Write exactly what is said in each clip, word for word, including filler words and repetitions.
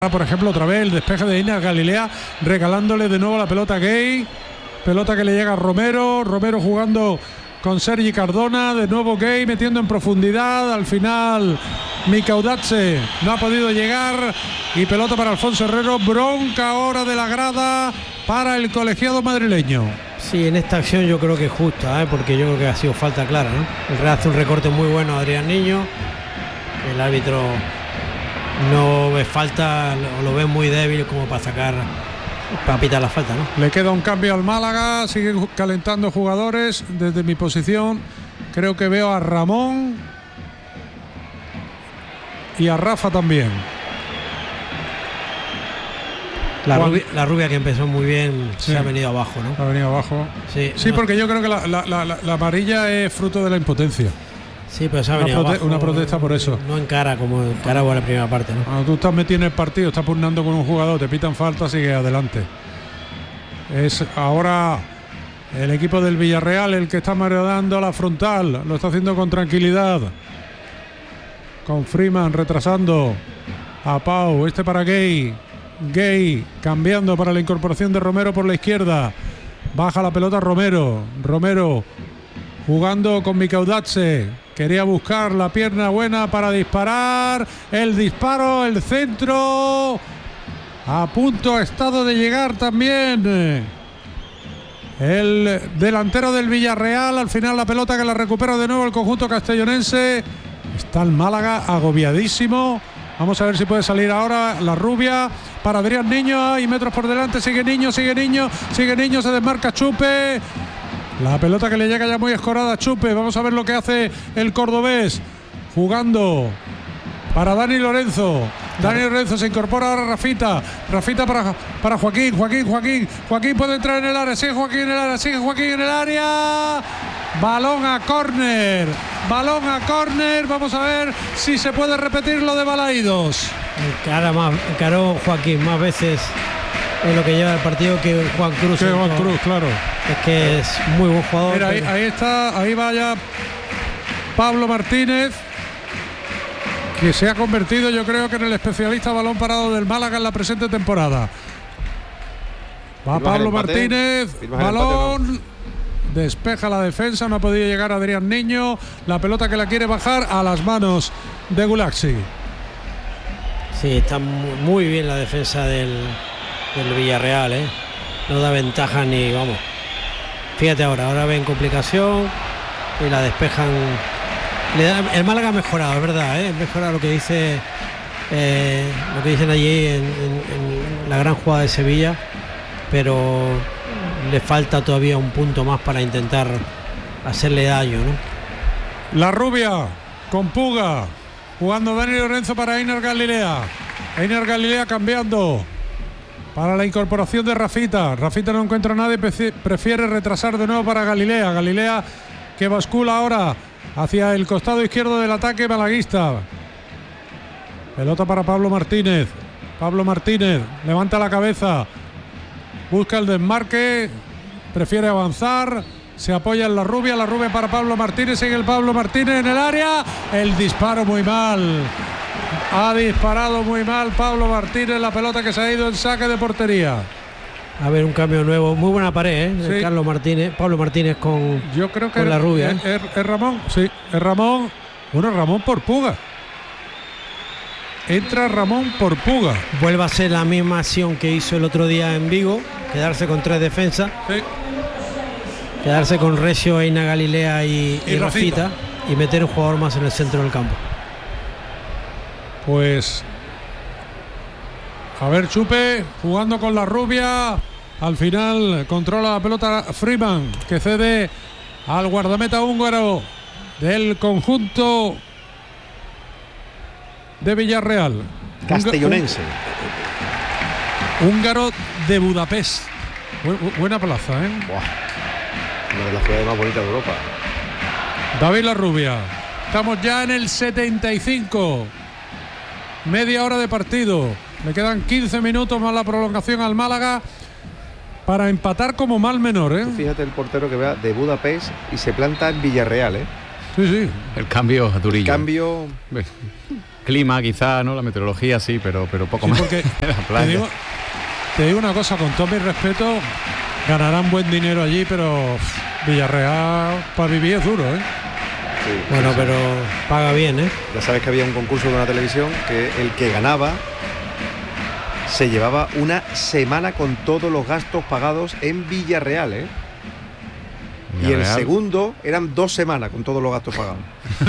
Por ejemplo, otra vez el despeje de Einar Galilea, regalándole de nuevo la pelota a Gay. Pelota que le llega a Romero. Romero jugando con Sergi Cardona. De nuevo Gay metiendo en profundidad. Al final Mikaudatse no ha podido llegar. Y pelota para Alfonso Herrero. Bronca ahora de la grada para el colegiado madrileño. Sí, en esta acción yo creo que es justa, ¿eh? Porque yo creo que ha sido falta clara, ¿no? El Real hace un recorte muy bueno a Adrián Niño. El árbitro no ve falta, lo, lo ve muy débil como para sacar, para pitar la falta, ¿no? Le queda un cambio al Málaga, siguen calentando jugadores. Desde mi posición creo que veo a Ramón y a Rafa también. La rubia, la rubia que empezó muy bien, sí, se ha venido abajo, ¿no? Ha venido abajo. Sí, sí no. Porque yo creo que la, la, la, la amarilla es fruto de la impotencia. Sí, pero se ha una, venido prote abajo, una protesta por eso. No encara como encaraba la primera parte, ¿no? Cuando tú estás metido en el partido, estás pugnando con un jugador, te pitan falta, sigue adelante. Es ahora el equipo del Villarreal el que está mareando la frontal. Lo está haciendo con tranquilidad. Con Freeman retrasando a Pau. Este para Gay. Gay cambiando para la incorporación de Romero por la izquierda. Baja la pelota Romero. Romero jugando con Mikaudatse. Quería buscar la pierna buena para disparar. El disparo, el centro. A punto ha estado de llegar también el delantero del Villarreal. Al final la pelota que la recupera de nuevo el conjunto castellonense. Está el Málaga agobiadísimo. Vamos a ver si puede salir ahora la rubia para Adrián Niño. Y metros por delante. Sigue Niño, sigue Niño, sigue Niño. Se desmarca Chupe. La pelota que le llega ya muy escorada a Chupe. Vamos a ver lo que hace el cordobés. Jugando para Dani Lorenzo. Dani Lorenzo se incorpora ahora Rafita. Rafita para, para Joaquín. Joaquín, Joaquín. Joaquín puede entrar en el área. Sigue Joaquín en el área. Sigue Joaquín en el área. Balón a córner. Balón a córner. Vamos a ver si se puede repetir lo de Balaídos. Encara más, encaró Joaquín más veces en lo que lleva el partido que Juan Cruz. Que Juan Cruz, claro. Es que es muy buen jugador. Mira, ahí, ahí está, ahí va ya Pablo Martínez, que se ha convertido, yo creo que en el especialista balón parado del Málaga en la presente temporada. Va Pablo Martínez, balón, despeja la defensa, no ha podido llegar Adrián Niño, la pelota que la quiere bajar a las manos de Gulaxi. Sí, está muy bien la defensa del, del Villarreal, ¿eh? No da ventaja ni, vamos. Fíjate ahora, ahora ven complicación y la despejan. Le da, el Málaga ha mejorado, es verdad, ¿eh? Mejora lo que dice eh, lo que dicen allí en, en, en la gran jugada de Sevilla, pero le falta todavía un punto más para intentar hacerle daño, ¿no? La rubia con Puga, jugando Dani Lorenzo para Einar Galilea. Einar Galilea cambiando para la incorporación de Rafita. Rafita no encuentra nada y prefiere retrasar de nuevo para Galilea. Galilea que bascula ahora hacia el costado izquierdo del ataque malaguista. Pelota para Pablo Martínez. Pablo Martínez levanta la cabeza. Busca el desmarque. Prefiere avanzar. Se apoya en la rubia. La rubia para Pablo Martínez. Sigue el Pablo Martínez en el área. El disparo muy mal. Ha disparado muy mal Pablo Martínez. La pelota que se ha ido en saque de portería. A ver, un cambio nuevo. Muy buena pared, ¿eh? Sí. Carlos Martínez, Pablo Martínez con, Yo creo que con la rubia. Es, es, es Ramón, sí, es Ramón. Bueno, Ramón por Puga. Entra Ramón por Puga. Vuelve a ser la misma acción que hizo el otro día en Vigo. Quedarse con tres defensas. Sí. Quedarse con Recio, Einar Galilea y, y, y Rafita. Rafita. Y meter un jugador más en el centro del campo. Pues a ver, Chupe jugando con la rubia. Al final controla la pelota Freeman, que cede al guardameta húngaro del conjunto de Villarreal. Castellonense. Húngaro de Budapest. Bu buena plaza, ¿eh? Buah. Una de las ciudades más bonitas de Europa. David La Rubia. Estamos ya en el setenta y cinco. Media hora de partido. Le quedan quince minutos más la prolongación al Málaga para empatar como mal menor, ¿eh? Fíjate el portero que va de Budapest y se planta en Villarreal, ¿eh? Sí, sí. El cambio durillo. El cambio clima quizá, ¿no? La meteorología sí, pero, pero poco Sí, más. porque La playa. Te digo, te digo una cosa, con todo mi respeto, ganarán buen dinero allí, pero uf, Villarreal para vivir es duro, ¿eh? Sí, Bueno, sí, sí. pero paga bien, ¿eh? Ya sabes que había un concurso de una televisión que el que ganaba se llevaba una semana con todos los gastos pagados en Villarreal, ¿eh? Y el Villarreal. segundo eran dos semanas con todos los gastos pagados.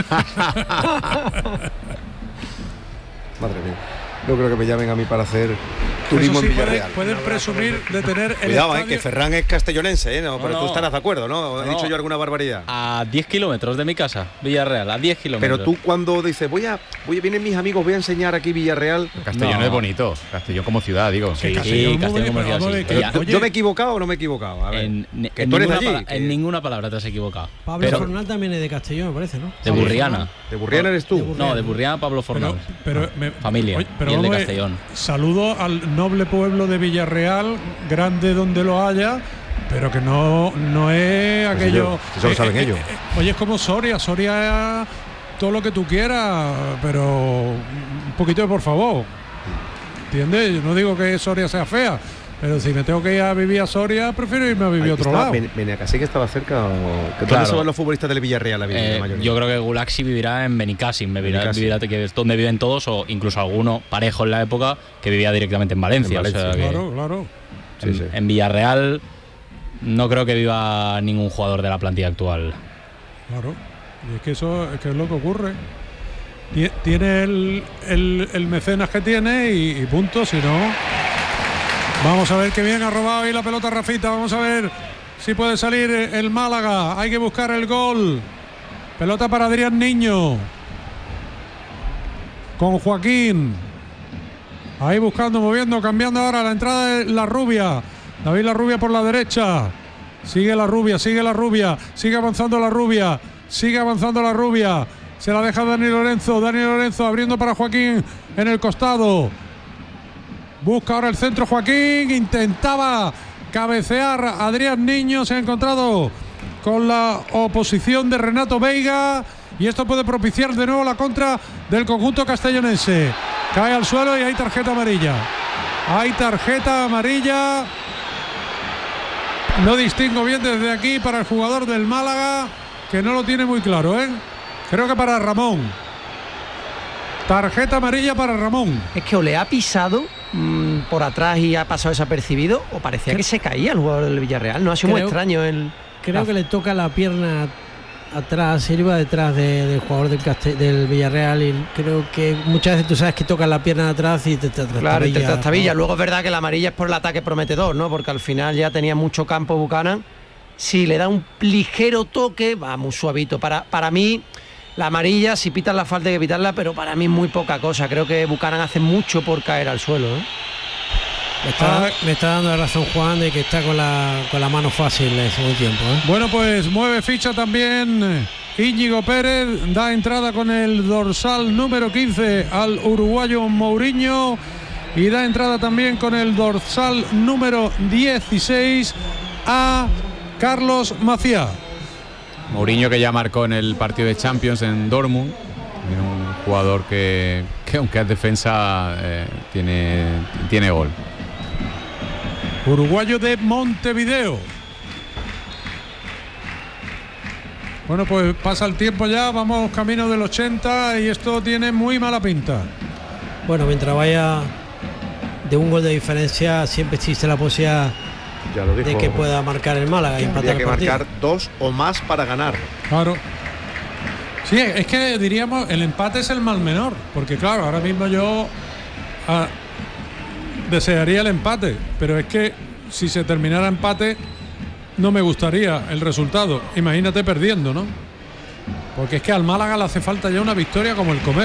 Madre mía. No creo que me llamen a mí para hacer turismo Eso sí, en Villarreal. pueden, pueden presumir de tener el Cuidado, eh, estadio- que Ferran es castellonense, ¿eh? No, pero no. tú estarás de acuerdo, ¿no? ¿He No, dicho no. yo alguna barbaridad? A diez kilómetros de mi casa, Villarreal, a diez kilómetros. Pero tú cuando dices, voy a, voy, vienen mis amigos, voy a enseñar aquí Villarreal. Castellón No. es bonito, Castellón como ciudad, digo. Sí, Sí, Castellón, Castellón, muy como bien, ciudad, pero sí. vamos a ver, Ya, que- ¿Yo, Oye, yo me he equivocado o no me he equivocado? A ver. en, que en tú eres de ninguna allí. pala- que- en ninguna palabra te has equivocado. Pablo Pero Fornal también es de Castellón, me parece, ¿no? de Burriana. ¿De Burriana eres tú? De Burriana. No, de Burriana Pablo Pero, Fornal. pero me- Familia, oye, pero y el de vamos a ver, Castellón. saludo al noble pueblo de Villarreal, grande donde lo haya, pero que no, no es Pues aquello. ellos, eso lo saben ellos. Oye, es como Soria, Soria es todo lo que tú quieras, pero un poquito de por favor. ¿Entiendes? Yo no digo que Soria sea fea, pero si me tengo que ir a vivir a Soria, prefiero irme a vivir a Ahí otro está, lado. Ben- Benicassim que estaba cerca. O, que ¿Dónde Claro. se van los futbolistas del Villarreal a vivir, Eh, la mayoría? yo creo que Gulaxi vivirá en Benicassim, vivirá, Benicassim. vivirá que es donde viven todos, o incluso alguno parejo en la época que vivía directamente en Valencia. En o sea Valencia, que Claro, claro. Sí, en, sí. en Villarreal no creo que viva ningún jugador de la plantilla actual. Claro, y es que eso es, que es lo que ocurre. Tie- Tiene el, el- el mecenas que tiene y, y punto, si no. Vamos a ver qué bien ha robado ahí la pelota Rafita. Vamos a ver si puede salir el Málaga. Hay que buscar el gol. Pelota para Adrián Niño. Con Joaquín. Ahí buscando, moviendo, cambiando ahora la entrada de La Rubia. David La Rubia por la derecha. Sigue La Rubia, sigue La Rubia. Sigue avanzando La Rubia. Sigue avanzando La Rubia. Se la deja Dani Lorenzo. Dani Lorenzo abriendo para Joaquín en el costado. Busca ahora el centro Joaquín. Intentaba cabecear Adrián Niño. Se ha encontrado con la oposición de Renato Veiga. Y esto puede propiciar de nuevo la contra del conjunto castellonense. Cae al suelo y hay tarjeta amarilla. Hay tarjeta amarilla. No distingo bien desde aquí para el jugador del Málaga, que no lo tiene muy claro, ¿eh? Creo que para Ramón. Tarjeta amarilla para Ramón. Es que o le ha pisado mmm, por atrás y ha pasado desapercibido, o parecía que se caía el jugador del Villarreal. No ha sido muy Creo- extraño el. Creo la- que le toca la pierna atrás, se iba detrás de- del jugador del, Caste- del Villarreal, y creo que muchas veces tú sabes que toca la pierna de atrás y te, te Claro, y te trastabilla, trastabilla. ¿no? Luego es verdad que la amarilla es por el ataque prometedor, ¿no? Porque al final ya tenía mucho campo Buchanan. Si le da un ligero toque, va muy suavito. Para, para mí, la amarilla, si pitan la falta hay que pitarla, pero para mí es muy poca cosa. Creo que Buchanan hace mucho por caer al suelo, ¿eh? Me está, Ah. me está dando la razón Juan de que está con la, con la mano fácil en segundo tiempo, ¿eh? Bueno, pues mueve ficha también Íñigo Pérez. Da entrada con el dorsal número quince al uruguayo Mourinho. Y da entrada también con el dorsal número dieciséis a Carlos Maciá. Mourinho, que ya marcó en el partido de Champions en Dortmund. También un jugador que, que aunque es defensa, eh, tiene, tiene gol. Uruguayo de Montevideo. Bueno, pues pasa el tiempo ya, vamos camino del ochenta y esto tiene muy mala pinta. Bueno, mientras vaya de un gol de diferencia, siempre existe la posibilidad Ya lo dijo. de que pueda marcar el Málaga y empatar Habría que el partido. marcar dos o más para ganar. Claro. Sí, es que diríamos, el empate es el mal menor, porque claro, ahora mismo yo ah, desearía el empate, pero es que si se terminara empate no me gustaría el resultado. Imagínate perdiendo, ¿no? Porque es que al Málaga le hace falta ya una victoria como el comer.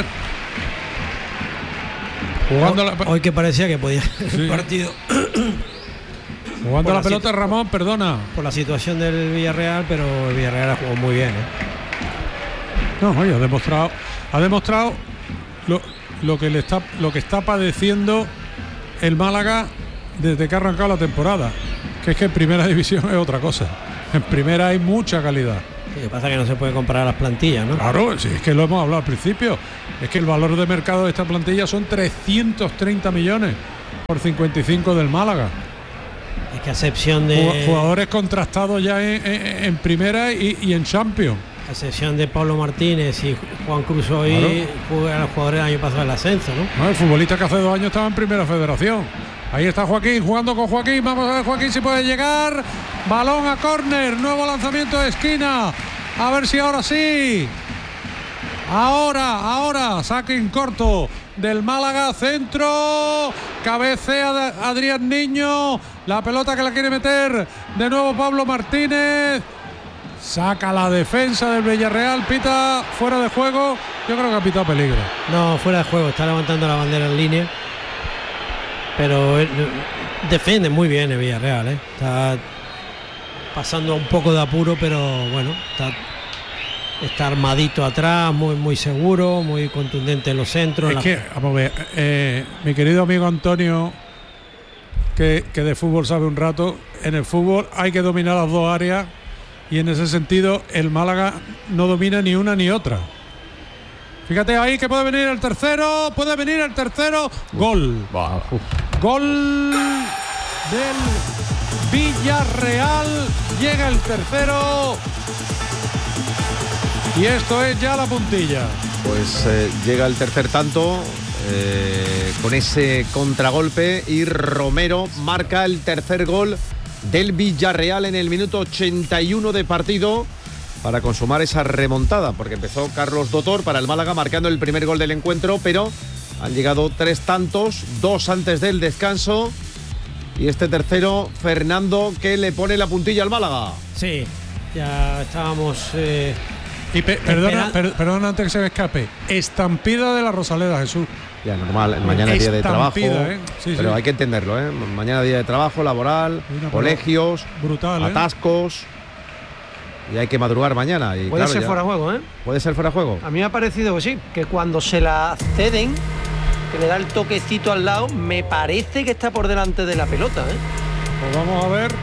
Jugando la, Hoy que parecía que podía Sí. el partido jugando por la la pelota Ramón, perdona. por la situación del Villarreal, pero el Villarreal ha jugado muy bien, ¿eh? No, oye, ha demostrado, ha demostrado lo, lo que le está, lo que está padeciendo el Málaga desde que ha arrancado la temporada, que es que en primera división es otra cosa. En primera hay mucha calidad, Lo que pasa es que no se puede comparar las plantillas, ¿no? Claro, sí, es que lo hemos hablado al principio. Es que el valor de mercado de esta plantilla son trescientos treinta millones por cincuenta y cinco del Málaga. Es que a excepción de... Jugadores contrastados ya en, en, en primera y, y en Champions. A excepción de Pablo Martínez y Juan Cruz hoy, claro. Los jugadores del año pasado del ascenso, ¿no? No, el futbolista que hace dos años estaba en Primera Federación. Ahí está Joaquín, jugando con Joaquín. Vamos a ver Joaquín si puede llegar. Balón a córner, nuevo lanzamiento de esquina. A ver si ahora sí. Ahora, ahora, saque en corto del Málaga, centro. Cabecea de Adrián Niño. La pelota que la quiere meter de nuevo Pablo Martínez. Saca la defensa del Villarreal, pita fuera de juego. Yo creo que ha pitado peligro. No, fuera de juego, está levantando la bandera en línea. Pero él, defiende muy bien el Villarreal, ¿eh? Está pasando un poco de apuro, pero bueno, está, está armadito atrás, muy, muy seguro, muy contundente en los centros. Es la... que, vamos a ver, eh, mi querido amigo Antonio, que, que de fútbol sabe un rato, en el fútbol hay que dominar las dos áreas. Y en ese sentido el Málaga no domina ni una ni otra. Fíjate ahí que puede venir el tercero, puede venir el tercero, gol. Wow. Gol del Villarreal, llega el tercero y esto es ya la puntilla. Pues eh, llega el tercer tanto eh, con ese contragolpe y Romero marca el tercer gol del Villarreal en el minuto ochenta y uno de partido para consumar esa remontada, porque empezó Carlos Dotor para el Málaga marcando el primer gol del encuentro, pero han llegado tres tantos, dos antes del descanso y este tercero Fernando que le pone la puntilla al Málaga. Sí, ya estábamos... Eh, y pe perdona, per perdona antes que se me escape, estampida de la Rosaleda, Jesús. Ya, normal, mañana es día de trabajo, ¿eh? Sí, pero sí. hay que entenderlo, ¿eh? Mañana día de trabajo, laboral, colegios, brutal, atascos, ¿eh? Y hay que madrugar mañana. Y puede claro, ser ya, fuera de juego, ¿eh? Puede ser fuera de juego. A mí me ha parecido que sí, que cuando se la ceden, que le da el toquecito al lado, me parece que está por delante de la pelota, ¿eh? Pues vamos a ver.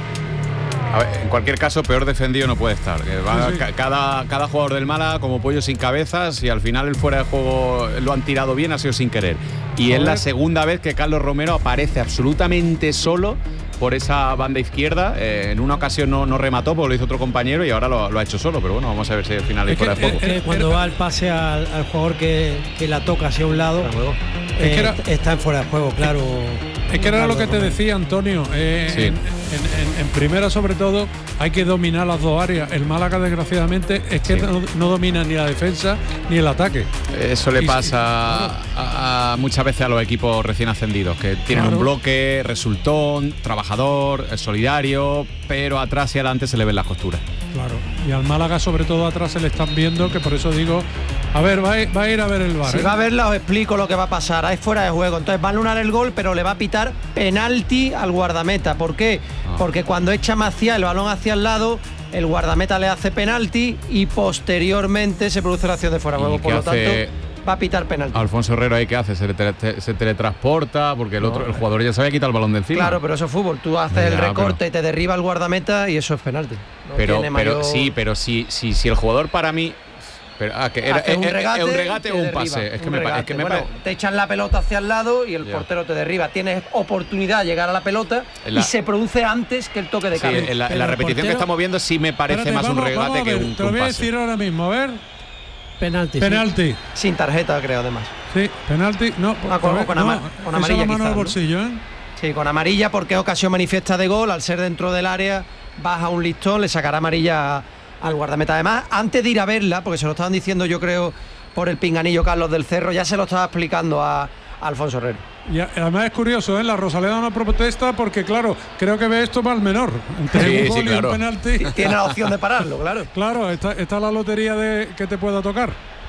A ver, en cualquier caso, peor defendido no puede estar. Que va, sí, sí. Cada, cada jugador del Málaga como pollo sin cabezas y al final el fuera de juego lo han tirado bien, ha sido sin querer. Y es la segunda vez que Carlos Romero aparece absolutamente solo por esa banda izquierda. Eh, en una ocasión no, no remató porque lo hizo otro compañero y ahora lo, lo ha hecho solo. Pero bueno, vamos a ver si al final hay fuera de juego. Es que cuando va el pase al, al jugador que, que la toca hacia un lado, eh, es que era, está en fuera de juego, claro. Es que era lo que te decía Antonio, eh, sí. en, en, en primera sobre todo hay que dominar las dos áreas. El Málaga desgraciadamente es que sí. no, no domina ni la defensa ni el ataque. Eso le y, pasa claro. a, a muchas veces a los equipos recién ascendidos, que tienen claro. un bloque, resultón, trabajador, solidario, pero atrás y adelante se le ven las costuras. Claro, y al Málaga sobre todo atrás se le están viendo, que por eso digo, a ver, va a ir, va a, ir a ver el V A R. Si ¿eh? va a verla os explico lo que va a pasar, es fuera de juego, entonces va a anular el gol, pero le va a pitar penalti al guardameta. ¿Por qué? Ah. Porque cuando echa Maciá el balón hacia el lado, el guardameta le hace penalti y posteriormente se produce la acción de fuera de juego, por lo tanto va a pitar penalti. Alfonso Herrero ahí qué hace, se, tele, se teletransporta porque el otro no, el jugador ya se había quitado el balón de encima. Claro, pero eso es fútbol, tú haces ya, el recorte pero... y te derriba el guardameta y eso es penalti. No pero pero mayor... sí, pero si, si, si el jugador para mí pero, ah, que era, un regate, es un regate o un pase. Es que, un me, regate. es que me bueno, te echan la pelota hacia el lado y el yeah. portero te derriba. Tienes oportunidad de llegar a la pelota la... y se produce antes que el toque de sí, cambio. En la, en la repetición portero... que estamos viendo sí me parece Espérate, más vamos, un regate ver, que un, te lo voy un a decir ahora mismo, a ver. Penalti. Penalti. Sí. Sin tarjeta, creo, además. Sí, penalti. No, ah, con, ver, con, ama, no, con amarilla. La mano quizás, al bolsillo, ¿eh? Sí, con amarilla porque es ocasión manifiesta de gol. Al ser dentro del área, baja un listón, le sacará amarilla al guardameta. Además, antes de ir a verla, porque se lo estaban diciendo, yo creo, por el pinganillo Carlos del Cerro, ya se lo estaba explicando a, a Alfonso Herrero. Y además es curioso, ¿eh? La Rosaleda no protesta porque, claro, creo que ve esto mal menor. Entre sí, un gol sí, claro. y un penalti. Tiene la opción de pararlo, claro. Claro, está, está la lotería de que te pueda tocar.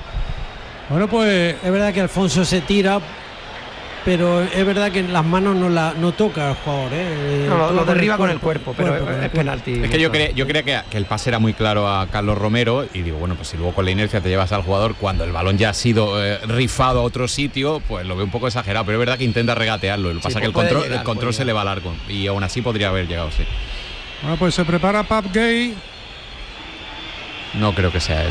Bueno, pues es verdad que Alfonso se tira, pero es verdad que las manos no la no toca al jugador, ¿eh? No, lo, lo derriba con el cuerpo, pero cuerpo, es, es penalti. Es que yo creía, yo creía que, que el pase era muy claro a Carlos Romero y digo, bueno, pues si luego con la inercia te llevas al jugador cuando el balón ya ha sido eh, rifado a otro sitio, pues lo veo un poco exagerado, pero es verdad que intenta regatearlo. Lo que pasa es sí, pues que el control, llegar, el control se le va largo y aún así podría haber llegado, sí. Bueno, pues se prepara Pap Gay. No creo que sea él,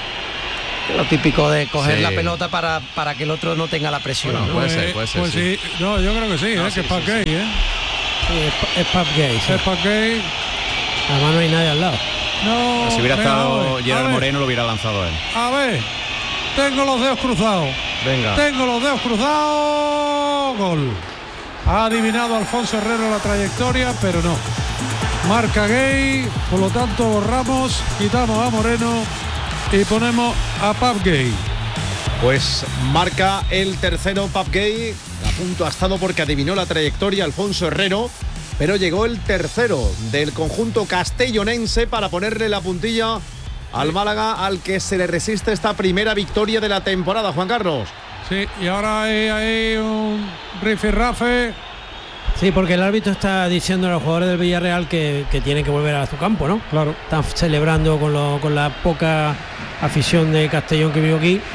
¿no? Lo típico de coger Sí. la pelota para, para que el otro no tenga la presión. Bueno, ¿no? puede Pues, ser, puede ser, pues sí. sí. No, yo creo que sí, No, ¿eh? sí, que es sí, Pat Gay, sí. ¿eh? Sí, es, pa- es Pat Gay, sí. Es Pat Gay. Además no hay nadie al lado. No, Si hubiera venga, estado a ver, a Gerard ver, Moreno lo hubiera lanzado él. A ver, tengo los dedos cruzados. Venga. Tengo los dedos cruzados. Gol. Ha adivinado Alfonso Herrero la trayectoria, pero no. Marca Gay, por lo tanto borramos, quitamos a Moreno y ponemos a Pat Gay. Pues marca el tercero Pat Gay. A punto ha estado porque adivinó la trayectoria Alfonso Herrero, pero llegó el tercero del conjunto castellonense para ponerle la puntilla al Málaga, al que se le resiste esta primera victoria de la temporada, Juan Carlos. Sí, y ahora hay, hay un rifirrafe. Sí, porque el árbitro está diciendo a los jugadores del Villarreal que, que tienen que volver a su campo, ¿no? Claro. Están celebrando con, lo- con la poca afición de Castellón que vivo aquí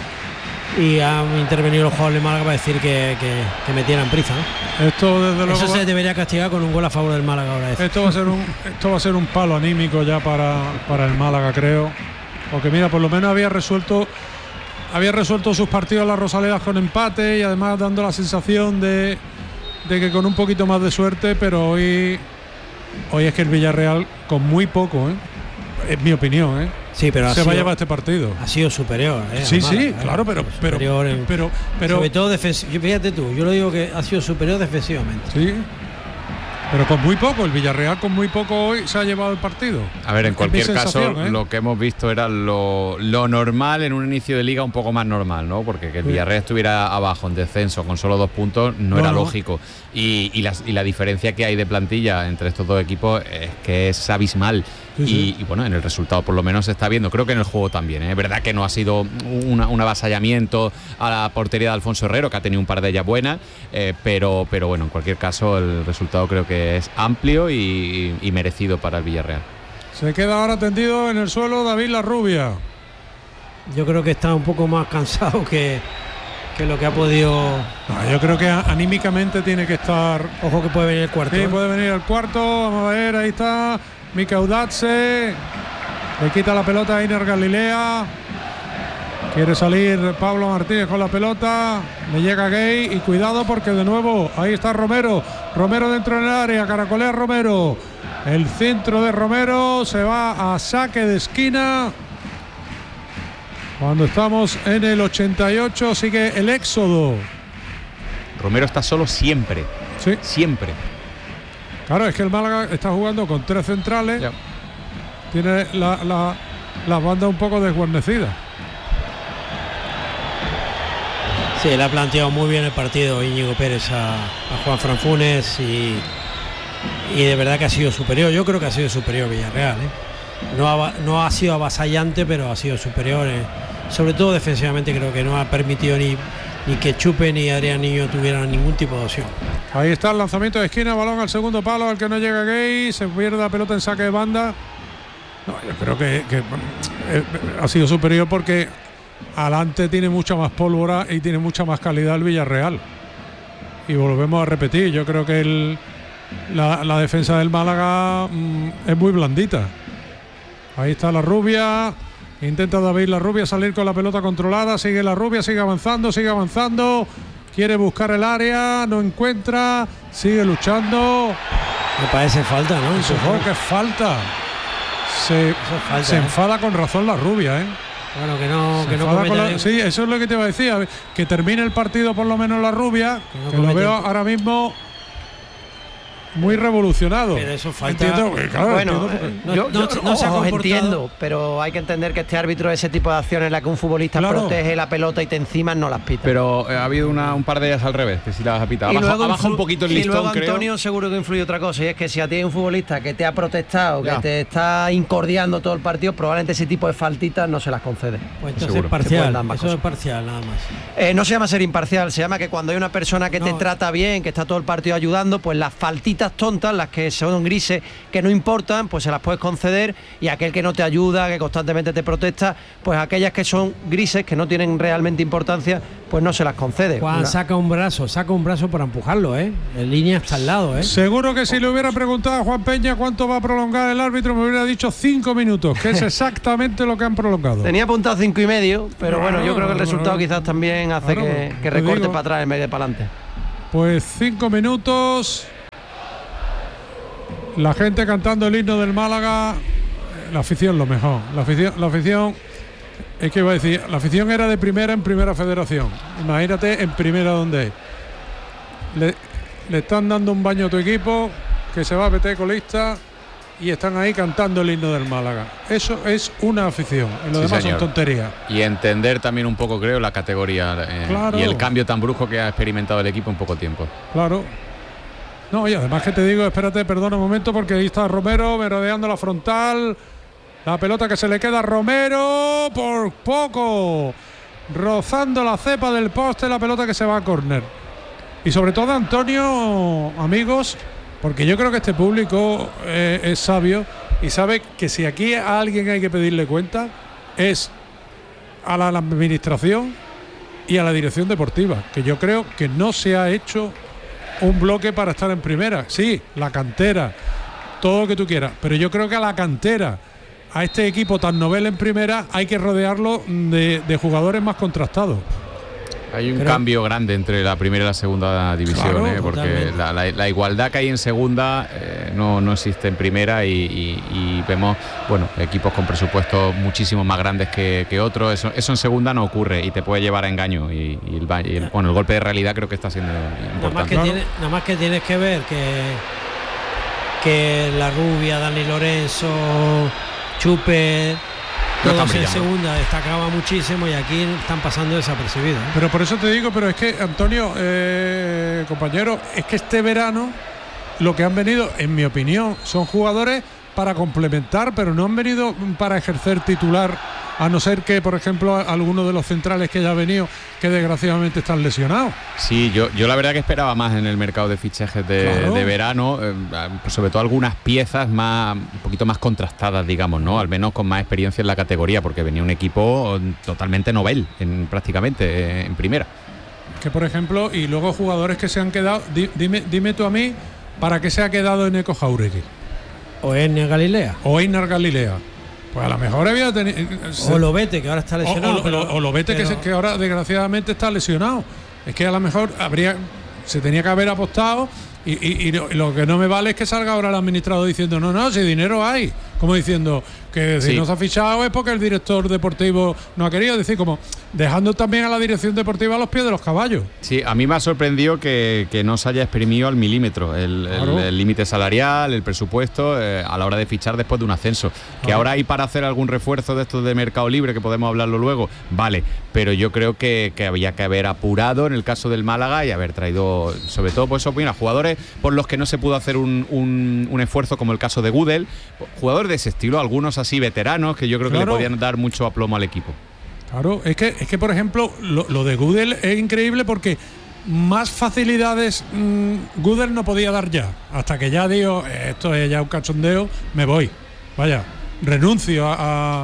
y han intervenido los jugadores de Málaga para decir que, que, que metieran prisa, ¿no? Esto desde luego. Eso va- se debería castigar con un gol a favor del Málaga ahora. Eso. Esto va a ser un, esto va a ser un palo anímico ya para, para el Málaga, creo. Porque mira, por lo menos había resuelto, había resuelto sus partidos las Rosaledas con empate y además dando la sensación de, de que con un poquito más de suerte, pero hoy, hoy es que el Villarreal con muy poco, ¿eh? Es mi opinión, ¿eh? Sí, pero ha se va a sido- llevar este partido. Ha sido superior. ¿eh? Sí, al sí, Málaga, ¿eh? claro, pero pero Superior en- pero pero sobre todo defensivamente. Fíjate tú, yo lo digo que ha sido superior defensivamente. sí. Pero con muy poco, el Villarreal con muy poco hoy se ha llevado el partido. A ver, en Es mi cualquier caso, sensación, ¿eh? lo que hemos visto era lo, lo normal en un inicio de liga un poco más normal, ¿no? Porque que el Sí. Villarreal estuviera abajo en descenso con solo dos puntos no, No, era no. lógico. Y, y, las- y la diferencia que hay de plantilla entre estos dos equipos es que es abismal. Sí, y, sí. y bueno, en el resultado por lo menos se está viendo. Creo que en el juego también. ¿eh? Es verdad que no ha sido una- un avasallamiento a la portería de Alfonso Herrero, que ha tenido un par de ellas buenas, eh, pero, pero bueno, en cualquier caso el resultado creo que es amplio y, y merecido para el Villarreal. Se queda ahora tendido en el suelo David Larrubia. Yo creo que está un poco más cansado que, que lo que ha podido. No, yo creo que a- anímicamente tiene que estar. Ojo que puede venir el cuarto. Sí, ¿eh? puede venir al cuarto. Vamos a ver, ahí está. Mika Udazze. Le quita la pelota a Iner Galilea. Quiere salir Pablo Martínez con la pelota. Le llega Gay y cuidado porque de nuevo ahí está Romero. Romero dentro del área. Caracolea Romero. El centro de Romero se va a saque de esquina. Cuando estamos en el ochenta y ocho sigue el éxodo. Romero está solo siempre, Sí, siempre. claro, es que el Málaga está jugando con tres centrales. Ya. Tiene la, la, la banda un poco desguarnecida. Sí, le ha planteado muy bien el partido Íñigo Pérez a, a Juan Fran Funes y, y de verdad que ha sido superior. Yo creo que ha sido superior Villarreal. ¿eh? No, ha, no ha sido avasallante, pero ha sido superior. ¿eh? Sobre todo defensivamente creo que no ha permitido ni, ni que Chupe ni Adrián Niño tuvieran ningún tipo de opción. Ahí está el lanzamiento de esquina, balón al segundo palo, al que no llega Gay, se pierde la pelota en saque de banda. No, yo creo que, que, eh, ha sido superior porque adelante tiene mucha más pólvora y tiene mucha más calidad el Villarreal. Y volvemos a repetir, yo creo que el, la, la defensa del Málaga mm, es muy blandita. Ahí está la Rubia, intenta David la Rubia salir con la pelota controlada, sigue la Rubia, sigue avanzando, sigue avanzando, quiere buscar el área, no encuentra, sigue luchando. Me parece falta, ¿no? Eso es que falta. Se, es falta, se ¿eh? enfada con razón la Rubia, ¿eh? Bueno, que no, Se que no enfada con cometa la- sí, eso es lo que te iba a decir. a ver, Que termine el partido por lo menos la Rubia, Que no que lo cometa- veo ahora mismo muy revolucionado. Pero eso falta- Entiendo, que, claro, Bueno, entiendo porque- eh, No- yo, no- yo- no se ha os comportado. entiendo, pero hay que entender que este árbitro, ese tipo de acciones en la que un futbolista Claro. protege la pelota y te encima, no las pita. Pero eh, ha habido una, un par de ellas al revés, que sí las ha pitado. Y Ha bajado- luego ha bajado influ- un poquito el y listón, luego, creo. Antonio, seguro que influye otra cosa, y es que si a ti hay un futbolista que te ha protestado, Ya. que te está incordiando todo el partido, probablemente ese tipo de faltitas no se las concede. Pues entonces Seguro. Se pueden parcial, dar más eso cosas. es parcial nada más. Eh, no se llama ser imparcial, se llama que cuando hay una persona que te No. trata bien, que está todo el partido ayudando, pues las faltitas faltitas tontas, las que son grises, que no importan, pues se las puedes conceder, y aquel que no te ayuda, que constantemente te protesta, pues aquellas que son grises, que no tienen realmente importancia, pues no se las concede. Juan, Una... saca un brazo, saca un brazo para empujarlo, ¿eh? En línea hasta al lado, ¿eh? Seguro que si le hubiera preguntado a Juan Peña cuánto va a prolongar el árbitro, me hubiera dicho cinco minutos, que es exactamente lo que han prolongado. Tenía apuntado cinco y medio, pero no, bueno, yo creo que el resultado no, quizás también hace claro, que, que recorte digo, para atrás en vez de para adelante. Pues cinco minutos. La gente cantando el himno del Málaga. La afición lo mejor. La afición, la afición es que iba a decir, la afición era de primera en primera federación. Imagínate en primera donde es. Le, le están dando un baño a tu equipo, que se va a meter colista, y están ahí cantando el himno del Málaga. Eso es una afición, y lo Sí, demás señor. son tonterías. Y entender también un poco, creo, la categoría eh, Claro. y el cambio tan brusco que ha experimentado el equipo en poco tiempo. Claro. No, y además que te digo, espérate, perdona un momento, porque ahí está Romero merodeando la frontal. La pelota que se le queda a Romero por poco, rozando la cepa del poste, la pelota que se va a córner. Y sobre todo, Antonio, amigos, porque yo creo que este público eh, es sabio y sabe que si aquí a alguien hay que pedirle cuenta es a la, la administración y a la dirección deportiva, que yo creo que no se ha hecho un bloque para estar en primera. Sí, la cantera, todo lo que tú quieras, pero yo creo que a la cantera, a este equipo tan novel en primera, hay que rodearlo de, de jugadores más contrastados. Hay un Pero, cambio grande entre la primera y la segunda división, Claro, ¿eh? Porque la, la, la igualdad que hay en segunda eh, no, no existe en primera y, y, y vemos, bueno, equipos con presupuestos muchísimo más grandes que, que otros. Eso, eso en segunda no ocurre y te puede llevar a engaño. Y, y, el, y el, bueno, el golpe de realidad creo que está siendo Nada más, importante. que tiene, nada más que tienes que ver que, que la Rubia, Dani Lorenzo, Chupe, No todos están en brillando. segunda destacaban muchísimo y aquí están pasando desapercibidos, ¿eh? Pero por eso te digo, pero es que, Antonio, eh, compañero, es que este verano lo que han venido, en mi opinión, son jugadores para complementar, pero no han venido para ejercer titular, a no ser que, por ejemplo, algunos de los centrales que ya han venido, que desgraciadamente están lesionados. Sí, yo, yo la verdad que esperaba más en el mercado de fichajes de, Claro. de verano, eh, sobre todo algunas piezas más, un poquito más contrastadas, digamos, ¿no? Al menos con más experiencia en la categoría, porque venía un equipo totalmente novel, en, prácticamente, eh, en primera. Que, por ejemplo, y luego jugadores que se han quedado, di, dime, dime tú a mí, ¿para qué se ha quedado Eneco Jauregui? O Enya Galilea. O Einar Galilea. Pues a lo mejor había tenido. O Lobete, que ahora está lesionado. O, o, pero, o, o Lobete, que, pero- se, que ahora desgraciadamente está lesionado. Es que a lo mejor habría se tenía que haber apostado y, y, y, lo, y lo que no me vale es que salga ahora el administrador diciendo no, no, si dinero hay. Como diciendo que si Sí. no se ha fichado es porque el director deportivo no ha querido. Decir, como dejando también a la dirección deportiva a los pies de los caballos. Sí, a mí me ha sorprendido que, que no se haya exprimido al milímetro el Claro. el- el límite salarial, el presupuesto, eh, a la hora de fichar después de un ascenso. Que Claro. ahora hay para hacer algún refuerzo de estos de mercado libre, que podemos hablarlo luego, vale, pero yo creo que, que había que haber apurado en el caso del Málaga y haber traído, sobre todo, pues, opina, jugadores por los que no se pudo hacer un, un, un esfuerzo, como el caso de Gudel, jugadores de ese estilo, algunos así veteranos, que yo creo que Claro. le podían dar mucho aplomo al equipo. Claro, es que, es que por ejemplo, lo, lo de Gudel es increíble porque más facilidades mmm, Gudel no podía dar ya. Hasta que ya digo, esto es ya un cachondeo, me voy. Vaya, renuncio a,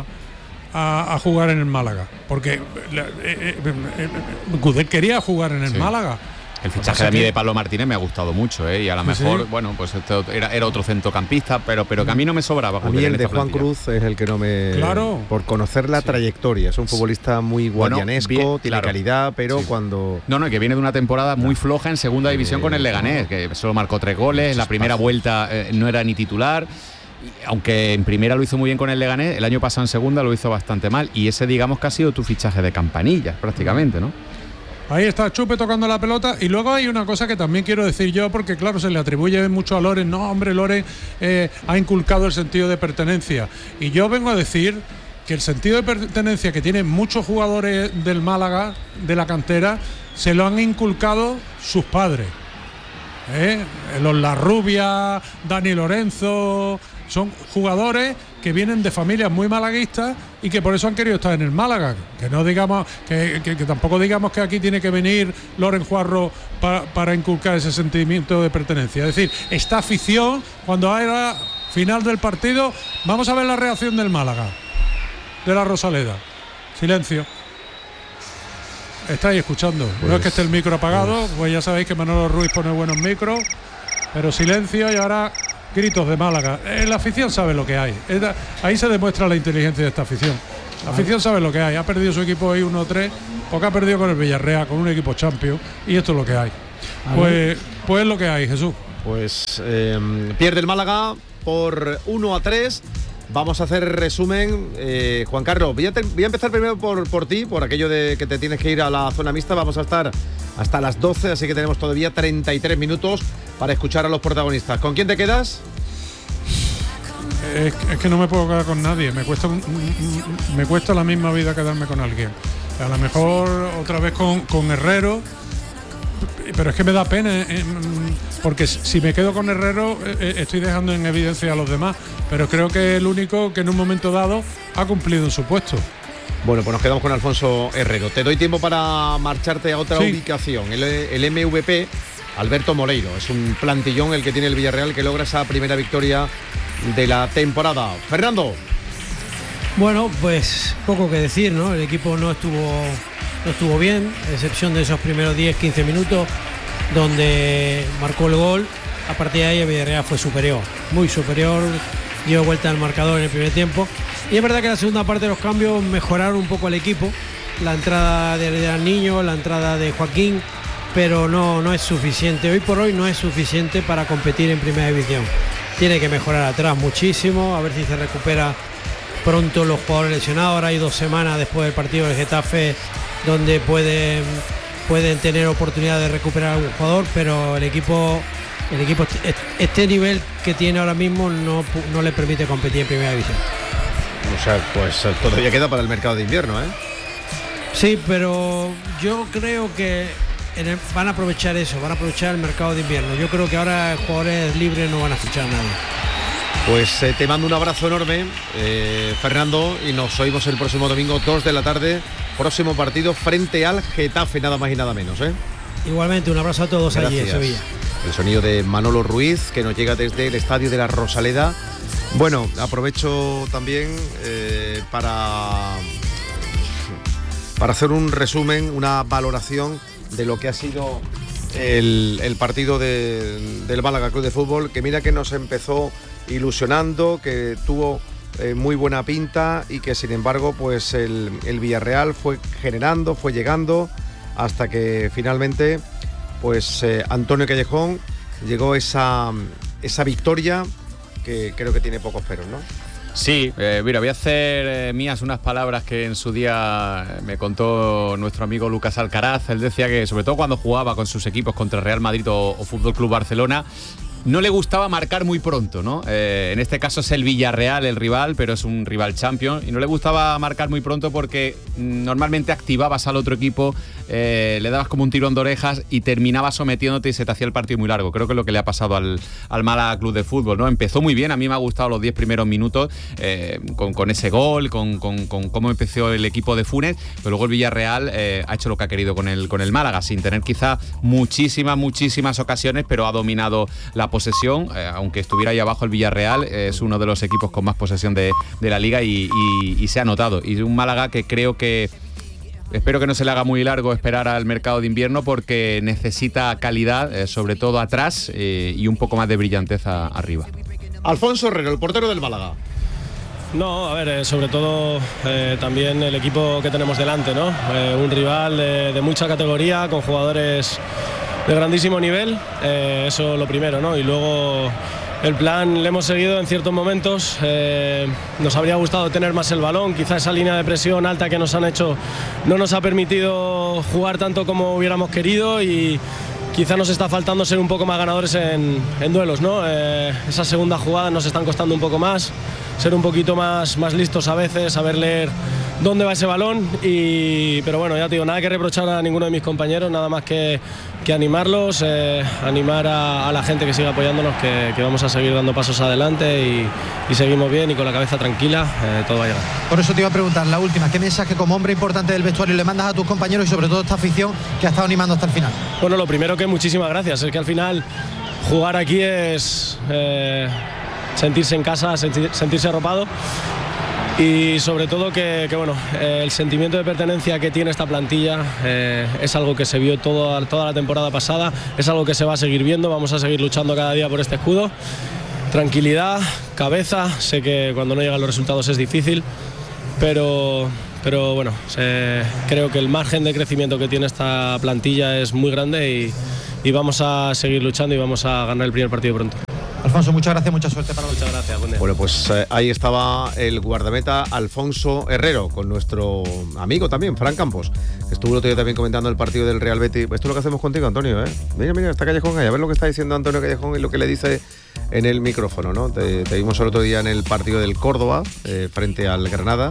a, a jugar en el Málaga. Porque eh, eh, eh, Gudel quería jugar en el Sí. Málaga. El Lo que fichaje pasa de mí que- de Pablo Martínez me ha gustado mucho, ¿eh? Y a lo Sí, mejor, sí. bueno, pues esto era, era otro centrocampista, pero, pero que a mí no me sobraba. A mí Gudel en el de esta Juan plantilla. Cruz es el que no me... Claro. Por conocer la Sí. trayectoria. Es un futbolista muy Bueno, guardianesco, bien, tiene claro. calidad, pero Sí. cuando... No, no, que viene de una temporada muy floja en segunda división con el Leganés, que solo marcó tres goles, en la primera vuelta eh, no era ni titular, y aunque en primera lo hizo muy bien con el Leganés, el año pasado en segunda lo hizo bastante mal, y ese digamos que ha sido tu fichaje de campanillas prácticamente, ¿no? Ahí está Chupe tocando la pelota. Y luego hay una cosa que también quiero decir yo, porque claro, se le atribuye mucho a Loren. No, hombre, Loren eh, ha inculcado el sentido de pertenencia. Y yo vengo a decir que el sentido de pertenencia que tienen muchos jugadores del Málaga, de la cantera, se lo han inculcado sus padres. ¿eh? Los Larrubia, Dani Lorenzo, son jugadores que vienen de familias muy malaguistas y que por eso han querido estar en el Málaga. Que no digamos, que, que, que tampoco digamos que aquí tiene que venir Loren Juarro para, para inculcar ese sentimiento de pertenencia. Es decir, esta afición, cuando era final del partido, vamos a ver la reacción del Málaga, de la Rosaleda. Silencio. Estáis escuchando. Pues, no es que esté el micro apagado, pues, pues ya sabéis que Manolo Ruiz pone buenos micros, pero silencio y ahora gritos de Málaga. Eh, la afición sabe lo que hay. Ahí se demuestra la inteligencia de esta afición. La afición sabe lo que hay. Ha perdido su equipo ahí uno tres, porque ha perdido con el Villarreal, con un equipo champion, y esto es lo que hay. Pues, pues es lo que hay, Jesús. Pues eh, pierde el Málaga por uno a tres. Vamos a hacer resumen. eh, Juan Carlos, voy a, te, voy a empezar primero por, por ti, por aquello de que te tienes que ir a la zona mixta. Vamos a estar hasta las doce, así que tenemos todavía treinta y tres minutos para escuchar a los protagonistas. ¿Con quién te quedas? Es, es que no me puedo quedar con nadie. Me cuesta, un, me cuesta la misma vida quedarme con alguien. A lo mejor otra vez con, con Herrero, pero es que me da pena, eh, porque si me quedo con Herrero eh, estoy dejando en evidencia a los demás, pero creo que es el único que en un momento dado ha cumplido en su puesto. Bueno, pues nos quedamos con Alfonso Herrero. Te doy tiempo para marcharte a otra sí. ubicación. El, el M V P, Alberto Moleiro. Es un plantillón el que tiene el Villarreal, que logra esa primera victoria de la temporada. Fernando. Bueno, pues poco que decir, ¿no? El equipo no estuvo, no estuvo bien, a excepción de esos primeros diez quince minutos donde marcó el gol. A partir de ahí el Villarreal fue superior, muy superior, dio vuelta al marcador en el primer tiempo. Y es verdad que en la segunda parte de los cambios mejoraron un poco el equipo. La entrada de, de Niño, la entrada de Joaquín, pero no, no es suficiente. Hoy por hoy no es suficiente para competir en primera división. Tiene que mejorar atrás muchísimo, a ver si se recupera pronto los jugadores lesionados. Ahora hay dos semanas después del partido del Getafe donde pueden, pueden tener oportunidad de recuperar a algún jugador, pero el equipo, el equipo este nivel que tiene ahora mismo no, no le permite competir en primera división. O sea, pues todavía queda para el mercado de invierno, ¿eh? Sí, pero yo creo que en el, van a aprovechar eso, van a aprovechar el mercado de invierno. Yo creo que ahora jugadores libres no van a fichar a nadie. Pues eh, te mando un abrazo enorme, eh, Fernando, y nos oímos el próximo domingo, dos de la tarde, próximo partido frente al Getafe, nada más y nada menos, ¿eh? Igualmente, un abrazo a todos. Gracias. Allí en Sevilla. El sonido de Manolo Ruiz, que nos llega desde el estadio de la Rosaleda. Bueno, aprovecho también eh, para, para hacer un resumen, una valoración de lo que ha sido el, el partido de, del Málaga Club de Fútbol, que mira que nos empezó ilusionando, que tuvo eh, muy buena pinta y que sin embargo pues el, el Villarreal fue generando, fue llegando hasta que finalmente pues eh, Antonio Callejón llegó esa, esa victoria que creo que tiene pocos peros, ¿no? Sí, eh, mira, voy a hacer eh, mías unas palabras que en su día me contó nuestro amigo Lucas Alcaraz. Él decía que sobre todo cuando jugaba con sus equipos contra Real Madrid o, o Fútbol Club Barcelona, no le gustaba marcar muy pronto, ¿no? Eh, en este caso es el Villarreal el rival, pero es un rival champion, y no le gustaba marcar muy pronto porque normalmente activabas al otro equipo, eh, le dabas como un tirón de orejas y terminabas sometiéndote y se te hacía el partido muy largo. Creo que es lo que le ha pasado al, al Málaga Club de Fútbol, ¿no? Empezó muy bien, a mí me ha gustado los diez primeros minutos, eh, con, con ese gol, con, con, con cómo empezó el equipo de Funes, pero luego el Villarreal eh, ha hecho lo que ha querido con el, con el Málaga, sin tener quizá muchísimas, muchísimas ocasiones, pero ha dominado la posesión, eh, aunque estuviera ahí abajo el Villarreal, eh, es uno de los equipos con más posesión de, de la liga y, y, y se ha notado. Y un Málaga que creo que, espero que no se le haga muy largo esperar al mercado de invierno, porque necesita calidad, eh, sobre todo atrás, eh, y un poco más de brillanteza arriba. Alfonso Herrero, el portero del Málaga. No, a ver, eh, sobre todo eh, también el equipo que tenemos delante, ¿no? Eh, un rival de, de mucha categoría, con jugadores de grandísimo nivel, eh, eso lo primero, ¿no? Y luego el plan le hemos seguido en ciertos momentos, eh, nos habría gustado tener más el balón, quizá esa línea de presión alta que nos han hecho no nos ha permitido jugar tanto como hubiéramos querido, y quizá nos está faltando ser un poco más ganadores en, en duelos, ¿no? Eh, esas segundas jugadas nos están costando un poco más, ser un poquito más, más listos a veces, saber leer dónde va ese balón, y, pero bueno, ya te digo, nada que reprochar a ninguno de mis compañeros, nada más que que animarlos, eh, animar a, a la gente que siga apoyándonos, que, que vamos a seguir dando pasos adelante y, y seguimos bien y con la cabeza tranquila, eh, todo va a llegar. Por eso te iba a preguntar, la última, ¿qué mensaje como hombre importante del vestuario le mandas a tus compañeros y sobre todo a esta afición que ha estado animando hasta el final? Bueno, lo primero que muchísimas gracias, es que al final jugar aquí es eh, sentirse en casa, sentir, sentirse arropado. Y sobre todo que, que bueno, eh, el sentimiento de pertenencia que tiene esta plantilla eh, es algo que se vio toda, toda la temporada pasada, es algo que se va a seguir viendo, vamos a seguir luchando cada día por este escudo. Tranquilidad, cabeza, sé que cuando no llegan los resultados es difícil, pero, pero bueno, eh, creo que el margen de crecimiento que tiene esta plantilla es muy grande y, y vamos a seguir luchando y vamos a ganar el primer partido pronto. Alfonso, muchas gracias, mucha suerte para Muchas gracias, buen día. Bueno, pues eh, ahí estaba el guardameta Alfonso Herrero, con nuestro amigo también, Fran Campos, que estuvo el otro día también comentando el partido del Real Betis. Esto es lo que hacemos contigo, Antonio, ¿eh? Mira, mira, está Callejón ahí, a ver lo que está diciendo Antonio Callejón y lo que le dice en el micrófono, ¿no? Te, te vimos el otro día en el partido del Córdoba, eh, frente al Granada.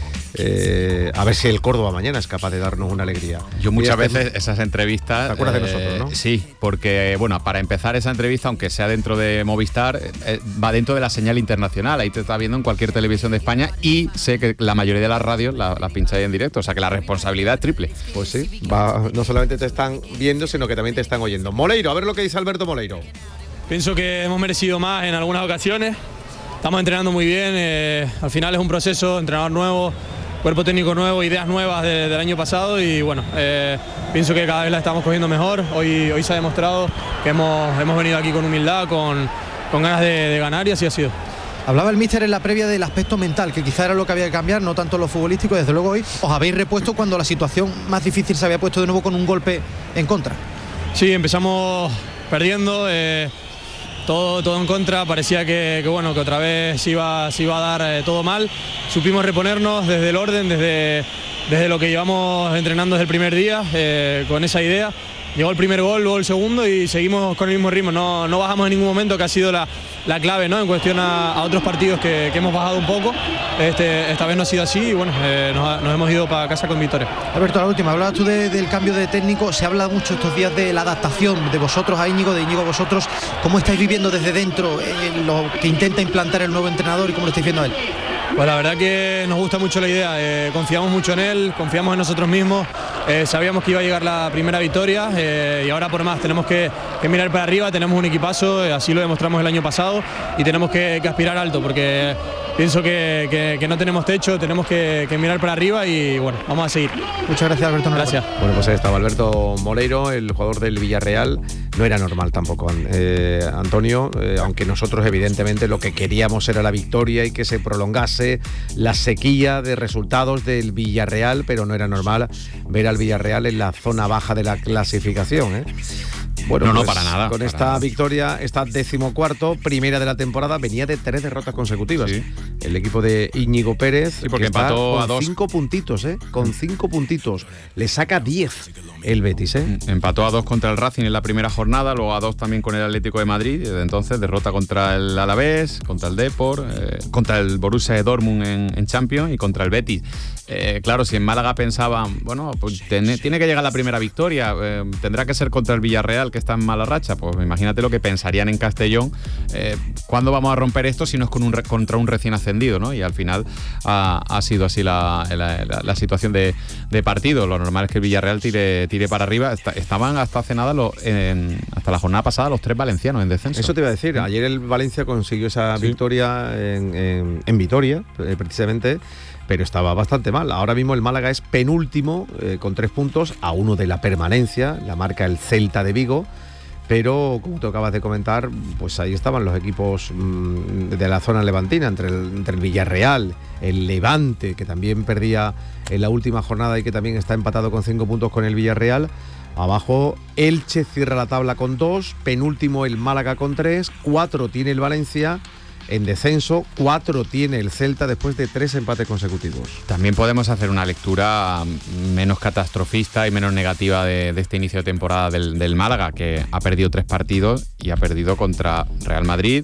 Eh, a ver si el Córdoba mañana es capaz de darnos una alegría. Yo muchas este, veces esas entrevistas... ¿Te acuerdas eh, de nosotros, no? Sí, porque, bueno, para empezar esa entrevista, aunque sea dentro de Movistar, eh, va dentro de la señal internacional. Ahí te está viendo en cualquier televisión de España y sé que la mayoría de las radios las la pincháis en directo. O sea que la responsabilidad es triple. Pues sí, va, no solamente te están viendo, sino que también te están oyendo. Moleiro, a ver lo que dice Alberto Moleiro. Pienso que hemos merecido más en algunas ocasiones. Estamos entrenando muy bien. Eh, al final es un proceso, entrenador nuevo, cuerpo técnico nuevo, ideas nuevas de, del año pasado y bueno, eh, pienso que cada vez la estamos cogiendo mejor. Hoy, hoy se ha demostrado que hemos, hemos venido aquí con humildad, con, con ganas de, de ganar y así ha sido. Hablaba el míster en la previa del aspecto mental, que quizá era lo que había que cambiar, no tanto lo futbolístico. Desde luego hoy os habéis repuesto cuando la situación más difícil se había puesto de nuevo con un golpe en contra. Sí, empezamos perdiendo, eh, todo, todo en contra, parecía que, que, bueno, que otra vez se iba, se iba a dar eh, todo mal. Supimos reponernos desde el orden, desde, desde lo que llevamos entrenando desde el primer día, eh, con esa idea. Llegó el primer gol, luego el segundo y seguimos con el mismo ritmo, no, no bajamos en ningún momento, que ha sido la, la clave, ¿no? En cuestión a, a otros partidos que, que hemos bajado un poco. Este, esta vez no ha sido así y bueno, eh, nos, nos hemos ido para casa con victoria. Alberto, la última, hablabas tú de, del cambio de técnico, se habla mucho estos días de la adaptación de vosotros a Íñigo, de Íñigo a vosotros. ¿Cómo estáis viviendo desde dentro eh, lo que intenta implantar el nuevo entrenador y cómo lo estáis viendo a él? Pues la verdad que nos gusta mucho la idea, eh, confiamos mucho en él, confiamos en nosotros mismos, eh, sabíamos que iba a llegar la primera victoria eh, y ahora por más tenemos que, que mirar para arriba, tenemos un equipazo, eh, así lo demostramos el año pasado y tenemos que, que aspirar alto porque pienso que, que, que no tenemos techo, tenemos que, que mirar para arriba y bueno, vamos a seguir. Muchas gracias, Alberto. Gracias. Bueno, pues ahí estaba Alberto Moleiro, el jugador del Villarreal. No era normal tampoco, eh, Antonio, eh, aunque nosotros evidentemente lo que queríamos era la victoria y que se prolongase la sequía de resultados del Villarreal, pero no era normal ver al Villarreal en la zona baja de la clasificación, ¿eh? Bueno, no, no, pues, para nada. Con para esta nada. victoria, esta decimocuarto, primera de la temporada, venía de tres derrotas consecutivas. Sí. El equipo de Íñigo Pérez, Sí, porque que está empató con a dos. cinco puntitos, ¿eh? Con cinco puntitos. Le saca diez el Betis, ¿eh? Empató a dos contra el Racing en la primera jornada, luego a dos también con el Atlético de Madrid, y desde entonces derrota contra el Alavés, contra el Depor, eh, contra el Borussia de Dortmund en, en Champions y contra el Betis. Eh, claro, si en Málaga pensaban, bueno, pues tiene, tiene que llegar la primera victoria, eh, tendrá que ser contra el Villarreal, que está en mala racha, pues imagínate lo que pensarían en Castellón, eh, ¿cuándo vamos a romper esto si no es con un, contra un recién ascendido, ¿no? Y al final ha, ha sido así la, la, la, la situación de, de partido. Lo normal es que el Villarreal tire, tire para arriba. Está, estaban hasta hace nada, los, en, hasta la jornada pasada, los tres valencianos en descenso. Eso te iba a decir, ayer el Valencia consiguió esa Sí. victoria en, en, en Vitoria, eh, precisamente, pero estaba bastante mal. Ahora mismo el Málaga es penúltimo, eh, con tres puntos, a uno de la permanencia, la marca el Celta de Vigo, pero como tú acabas de comentar, pues ahí estaban los equipos mmm, de la zona levantina, entre el, entre el Villarreal, el Levante, que también perdía en la última jornada y que también está empatado con cinco puntos con el Villarreal. Abajo Elche cierra la tabla con dos, penúltimo el Málaga con tres, cuatro tiene el Valencia en descenso, cuatro tiene el Celta después de tres empates consecutivos. También podemos hacer una lectura menos catastrofista y menos negativa de, de este inicio de temporada del, del Málaga, que ha perdido tres partidos y ha perdido contra Real Madrid,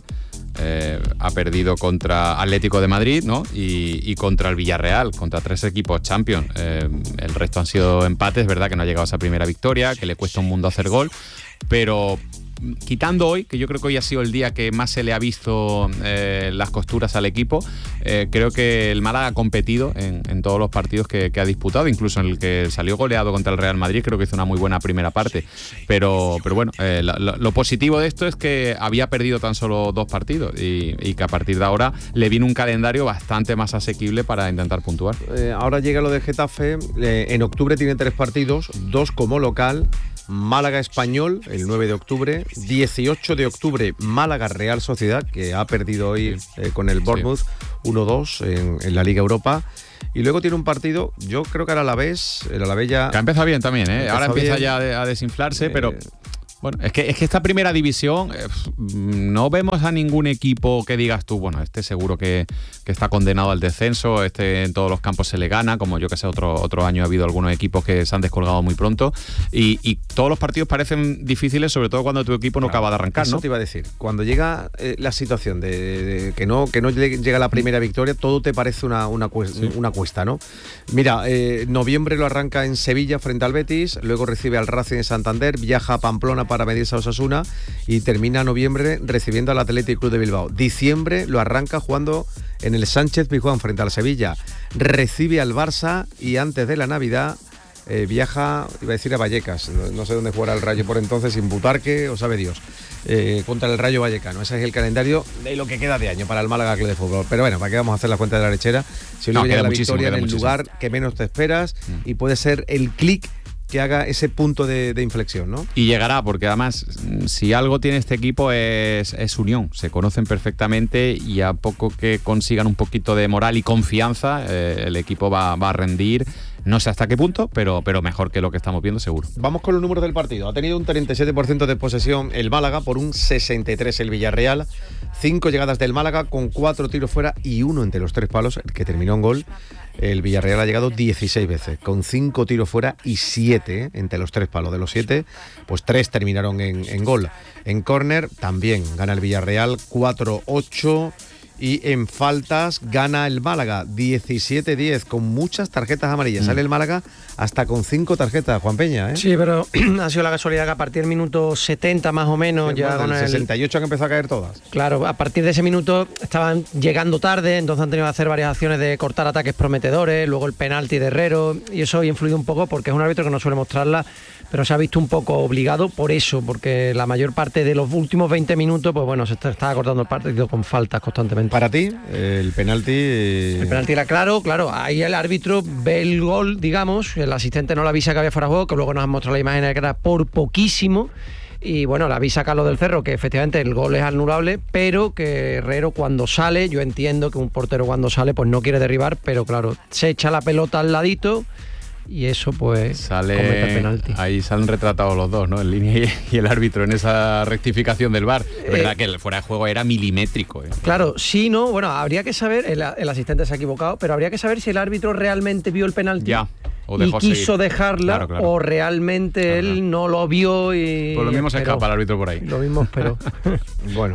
Eh, ha perdido contra Atlético de Madrid, ¿no? Y, y contra el Villarreal, contra tres equipos Champions. Eh, el resto han sido empates, verdad que no ha llegado a esa primera victoria, que le cuesta un mundo hacer gol, pero quitando hoy, que yo creo que hoy ha sido el día que más se le ha visto eh, las costuras al equipo, eh, creo que el Málaga ha competido en, en todos los partidos que, que ha disputado, incluso en el que salió goleado contra el Real Madrid, creo que hizo una muy buena primera parte, pero, pero bueno, eh, lo, lo positivo de esto es que había perdido tan solo dos partidos y, y que a partir de ahora le viene un calendario bastante más asequible para intentar puntuar. Eh, ahora llega lo de Getafe, eh, en octubre tiene tres partidos, dos como local. Málaga Español el nueve de octubre, dieciocho de octubre Málaga Real Sociedad, que ha perdido hoy eh, con el Bournemouth sí. uno dos en, en la Liga Europa. Y luego tiene un partido, yo creo que era el Alavés, el Alavés ya... Que ha empezado bien también, ¿eh? Ahora empieza bien. ya a desinflarse, eh, pero... Bueno, es que, es que esta primera división eh, no vemos a ningún equipo que digas tú, bueno, este seguro que, que está condenado al descenso, este en todos los campos se le gana, como yo que sé, otro, otro año ha habido algunos equipos que se han descolgado muy pronto y, y todos los partidos parecen difíciles, sobre todo cuando tu equipo no claro, acaba de arrancar, eso ¿no? Te iba a decir, cuando llega eh, la situación de, de que no que no llega la primera victoria, todo te parece una, una, cuesta, sí. una cuesta, ¿no? Mira, eh, noviembre lo arranca en Sevilla frente al Betis, luego recibe al Racing de Santander, viaja a Pamplona para medirse a Osasuna y termina noviembre recibiendo al Athletic Club de Bilbao. Diciembre lo arranca jugando en el Sánchez Pizjuán frente al Sevilla. Recibe al Barça y antes de la Navidad eh, viaja, iba a decir a Vallecas, no, no sé dónde jugará el Rayo por entonces, sin Butarque o sabe Dios, eh, contra el Rayo Vallecano. Ese es el calendario de lo que queda de año para el Málaga Club de Fútbol. Pero bueno, ¿para qué vamos a hacer la cuenta de la lechera? Si luego no, llega la victoria en el muchísimo. lugar que menos te esperas mm. y puede ser el clic que haga ese punto de, de inflexión, ¿no? Y llegará, porque además, si algo tiene este equipo es, es unión. Se conocen perfectamente y a poco que consigan un poquito de moral y confianza, eh, el equipo va, va a rendir. No sé hasta qué punto, pero, pero mejor que lo que estamos viendo, seguro. Vamos con los números del partido. Ha tenido un treinta y siete por ciento de posesión el Málaga, por un sesenta y tres por ciento el Villarreal. Cinco llegadas del Málaga con cuatro tiros fuera y uno entre los tres palos, el que terminó en gol. El Villarreal ha llegado dieciséis veces, con cinco tiros fuera y siete ¿eh? entre los tres palos. De los siete, pues tres terminaron en, en gol. En córner también gana el Villarreal cuatro ocho. Y en faltas gana el Málaga diecisiete diez, con muchas tarjetas amarillas. Mm. Sale el Málaga hasta con cinco tarjetas, Juan Peña, ¿eh? Sí, pero ha sido la casualidad que a partir del minuto setenta más o menos... Sí, ya bueno, con el sesenta y ocho han empezado a caer todas. Claro, a partir de ese minuto estaban llegando tarde, entonces han tenido que hacer varias acciones de cortar ataques prometedores, luego el penalti de Herrero, y eso ha influido un poco porque es un árbitro que no suele mostrarla, pero se ha visto un poco obligado por eso, porque la mayor parte de los últimos veinte minutos, pues bueno, se está, estaba cortando el partido con faltas constantemente. Para ti, el penalti... El penalti era claro, claro, ahí el árbitro ve el gol, digamos, el asistente no le avisa que había fuera de juego, que luego nos han mostrado la imagen de que era por poquísimo, y bueno, le avisa a Carlos del Cerro que efectivamente el gol es anulable, pero que Herrero cuando sale, yo entiendo que un portero cuando sale pues no quiere derribar, pero claro, se echa la pelota al ladito, y eso pues sale, comete el penalti. Ahí salen retratados los dos, ¿no? En línea y el árbitro en esa rectificación del V A R. Es verdad eh, que el fuera de juego era milimétrico. ¿eh? Claro, sí, no, bueno, habría que saber, el, el asistente se ha equivocado, pero habría que saber si el árbitro realmente vio el penalti. Ya. O dejó y quiso seguir. dejarla, claro, claro. o realmente claro, él claro. no lo vio y... Pues lo mismo se escapa el árbitro por ahí. Lo mismo espero. Bueno.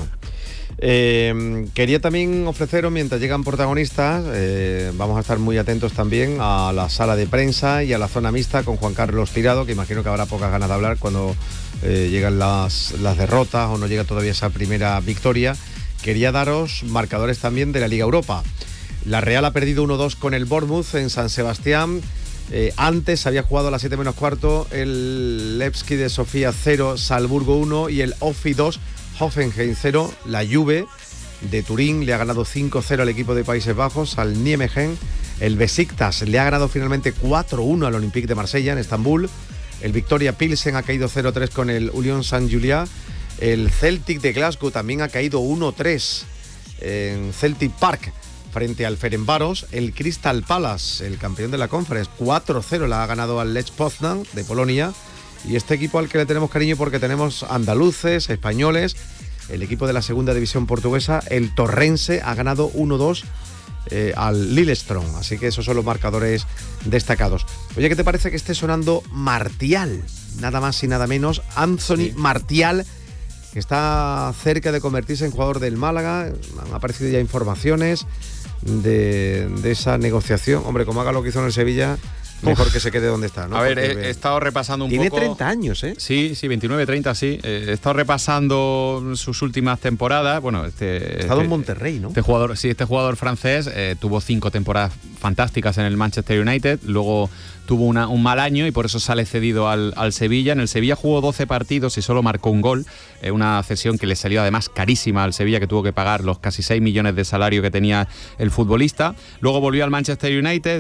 Eh, quería también ofreceros, mientras llegan protagonistas, eh, vamos a estar muy atentos también a la sala de prensa y a la zona mixta con Juan Carlos Tirado, que imagino que habrá pocas ganas de hablar cuando eh, llegan las, las derrotas o no llega todavía esa primera victoria. Quería daros marcadores también de la Liga Europa. La Real ha perdido uno dos con el Bournemouth en San Sebastián. Eh, antes había jugado a las siete menos cuarto el Levski de Sofía cero, Salzburgo uno y el Offi dos, Hoffenheim cero. La Juve de Turín le ha ganado cinco cero al equipo de Países Bajos, al Nijmegen. El Besiktas le ha ganado finalmente cuatro uno al Olympique de Marsella en Estambul. El Victoria Pilsen ha caído cero tres con el Union Saint-Gilloise. El Celtic de Glasgow también ha caído uno tres en Celtic Park frente al Ferencváros. El Crystal Palace, el campeón de la Conference, cuatro cero la ha ganado al Lech Poznan de Polonia. Y este equipo al que le tenemos cariño porque tenemos andaluces, españoles. El equipo de la segunda división portuguesa, el Torrense, ha ganado uno dos eh, al Lillestrøm. Así que esos son los marcadores destacados. Oye, ¿qué te parece que esté sonando Martial? Nada más y nada menos, Anthony sí. Martial, que está cerca de convertirse en jugador del Málaga. Han aparecido ya informaciones de, de esa negociación. Hombre, como haga lo que hizo en el Sevilla, mejor que se quede donde está, ¿no? A ver, Porque he, he estado repasando un tiene poco... Tiene treinta años, ¿eh? Sí, sí, veintinueve, treinta, sí. Eh, he estado repasando sus últimas temporadas. Bueno, este... Ha estado este, en Monterrey, ¿no? Este jugador, sí, este jugador francés eh, tuvo cinco temporadas fantásticas en el Manchester United, luego tuvo una, un mal año y por eso sale cedido al, al Sevilla. En el Sevilla jugó doce partidos y solo marcó un gol, eh, una cesión que le salió además carísima al Sevilla, que tuvo que pagar los casi seis millones de salario que tenía el futbolista. Luego volvió al Manchester United,